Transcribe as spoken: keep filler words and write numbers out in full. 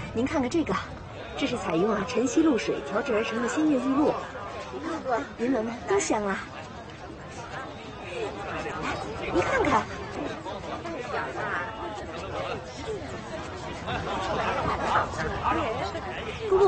您看看这个，这是采用啊晨曦露水调制而成的鲜月玉露。您闻闻，多香啊！